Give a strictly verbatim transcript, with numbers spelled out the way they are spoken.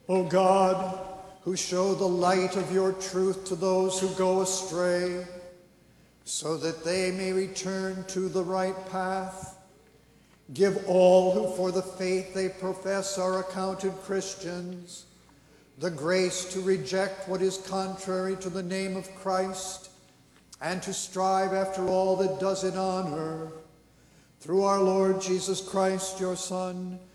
O God, who show the light of your truth to those who go astray, so that they may return to the right path, give all who for the faith they profess are accounted Christians the grace to reject what is contrary to the name of Christ and to strive after all that does it honor. Through our Lord Jesus Christ, your Son,